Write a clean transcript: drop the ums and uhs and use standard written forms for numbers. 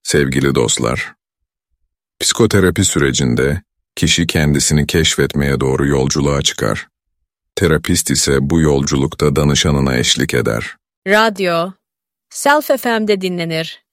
Sevgili dostlar, psikoterapi sürecinde kişi kendisini keşfetmeye doğru yolculuğa çıkar. Terapist ise bu yolculukta danışanına eşlik eder. Radyo, Self FM'de dinlenir.